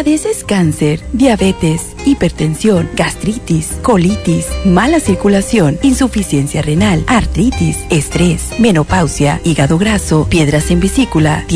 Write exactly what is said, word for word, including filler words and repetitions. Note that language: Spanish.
¿Padeces cáncer, diabetes, hipertensión, gastritis, colitis, mala circulación, insuficiencia renal, artritis, estrés, menopausia, hígado graso, piedras en vesícula,